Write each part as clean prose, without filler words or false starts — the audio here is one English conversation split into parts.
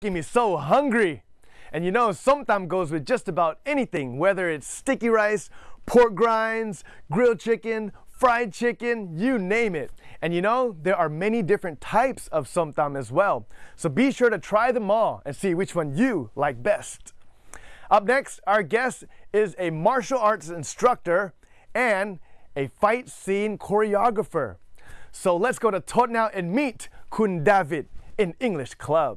making me so hungry. And you know, somtam goes with just about anything, whether it's sticky rice, pork grinds, grilled chicken, fried chicken, you name it. And you know, there are many different types of somtam as well. So be sure to try them all and see which one you like best. Up next, our guest is a martial arts instructor and a fight scene choreographer. So let's go to Tottenham and meet Kun David in English Club.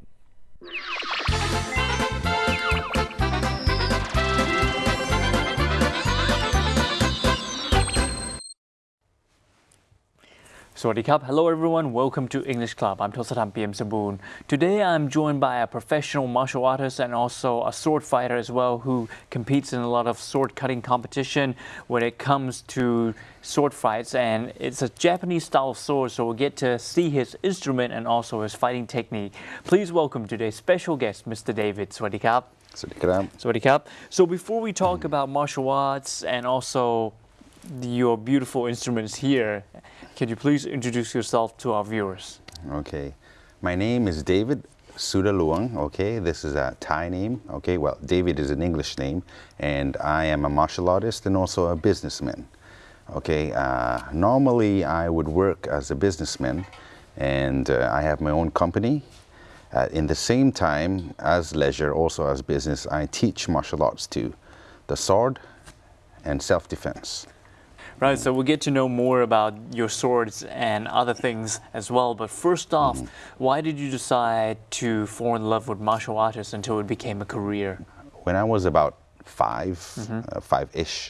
สวัสดีครับ Hello everyone, welcome to English Club. I'm Tosatam PM Saboon. Today I'm joined by a professional martial artist and also a sword fighter as well who competes in a lot of sword cutting competition when it comes to sword fights, and it's a Japanese style of sword, so we'll get to see his instrument and also his fighting technique. Please welcome today's special guest, Mr. David. สวัสดีครับสวัสดีครับสวัสดีครับ So before we talk about martial arts and also your beautiful instruments here, can you please introduce yourself to our viewers? Okay, my name is David Sudaluang. Okay, this is a Thai name. Okay, well, David is an English name, and I am a martial artist and also a businessman. Okay, normally I would work as a businessman, and I have my own company. In the same time, as leisure, also as business, I teach martial arts too, the sword and self-defense. Right, so we'll get to know more about your swords and other things as well. But first off, why did you decide to fall in love with martial arts until it became a career? When I was about five-ish,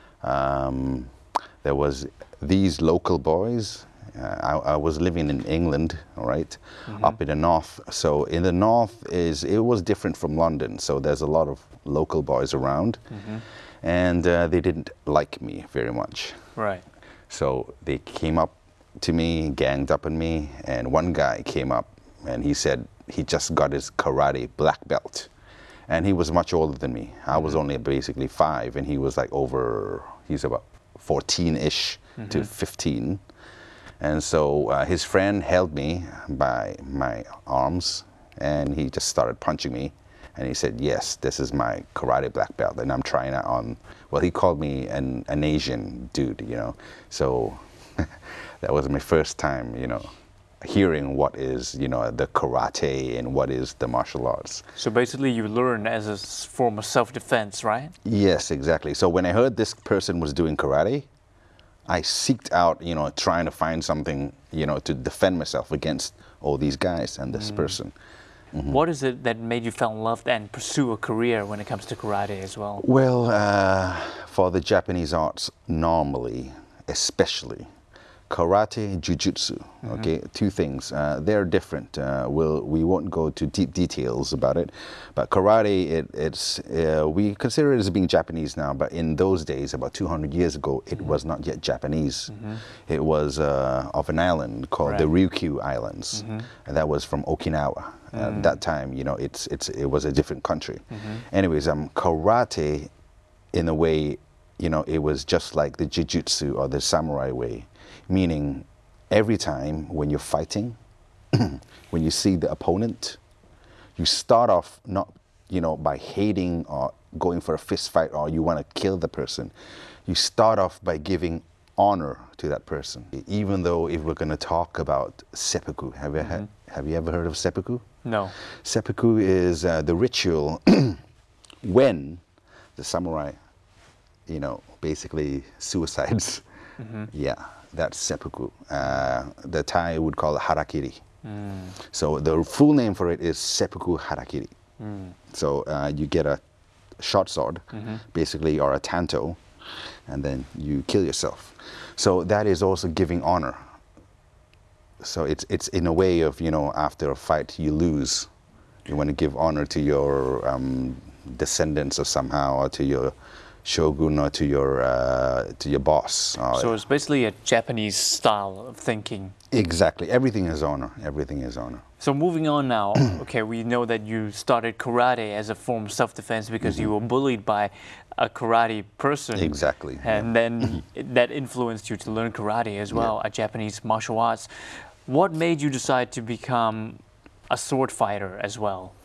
there was these local boys. I was living in England, all right, up in the north. So in the north it was different from London. So there's a lot of local boys around. And they didn't like me very much. Right. So they came up to me, ganged up on me, and one guy came up and he said he just got his karate black belt. And he was much older than me. I was only basically 5, and he was like he's about 14-ish to 15. And so his friend held me by my arms, and he just started punching me. And he said, yes, this is my karate black belt, and I'm trying it on. Well, he called me an Asian dude, you know. So that was my first time, you know, hearing what is, you know, the karate and what is the martial arts. So basically you learned as a form of self-defense, right? Yes, exactly. So when I heard this person was doing karate, I seeked out, you know, trying to find something, you know, to defend myself against all these guys and this person. What is it that made you fall in love and pursue a career when it comes to karate as well? Well, for the Japanese arts, normally, especially, karate, jujutsu, okay, two things. They're different. We won't go to deep details about it, but karate, we consider it as being Japanese now, but in those days, about 200 years ago, it was not yet Japanese. It was of an island called the Ryukyu Islands, and that was from Okinawa. At that time, you know, it was a different country. Anyways, karate, in a way, you know, it was just like the jujutsu or the samurai way, meaning every time when you're fighting, when you see the opponent, you start off not, you know, by hating or going for a fist fight or you want to kill the person. You start off by giving honor to that person. Even though if we're going to talk about seppuku, have you ever heard of seppuku? No. Seppuku is the ritual when the samurai, you know, basically suicides. Yeah, that's seppuku. The Thai would call it harakiri. So the full name for it is seppuku harakiri. So you get a short sword, basically, or a tanto, and then you kill yourself. So that is also giving honor. So it's in a way of, you know, after a fight you lose, you want to give honor to your descendants or somehow, or to your shogun or to your boss. So it's basically a Japanese style of thinking. Exactly. Everything is honor. Everything is honor. So moving on now, okay, we know that you started karate as a form of self-defense because you were bullied by a karate person. Exactly. And then that influenced you to learn karate as well, a Japanese martial arts. What made you decide to become a sword fighter as well?